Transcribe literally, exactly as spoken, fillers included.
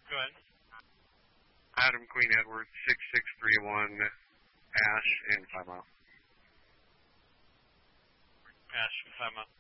Go ahead. Adam Queen Edwards, six six three one, Ash in Five Mile. Ash in Five Mile.